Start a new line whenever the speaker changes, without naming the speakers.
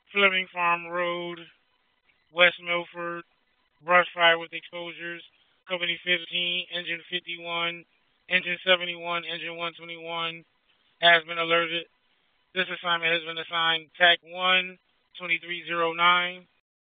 Fleming Farm Road, West Milford. Brush fire with exposures. Company 15, engine 51, engine 71, engine 121 has been alerted. This assignment has been assigned TAC 1 2309.